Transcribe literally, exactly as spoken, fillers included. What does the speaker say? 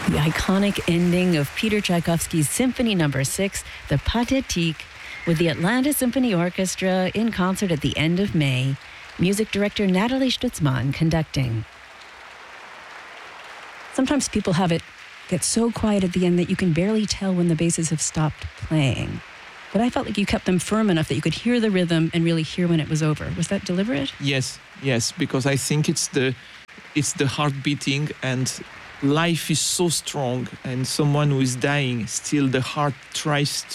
The iconic ending of Peter Tchaikovsky's Symphony Number Six, the Pathétique, with the Atlanta Symphony Orchestra in concert at the end of May. Music director Natalie Stutzman conducting. Sometimes people have it get so quiet at the end that you can barely tell when the basses have stopped playing. But I felt like you kept them firm enough that you could hear the rhythm and really hear when it was over. Was that deliberate? Yes, yes, because I think it's the it's the heart beating, and life is so strong, and someone who is dying, still the heart tries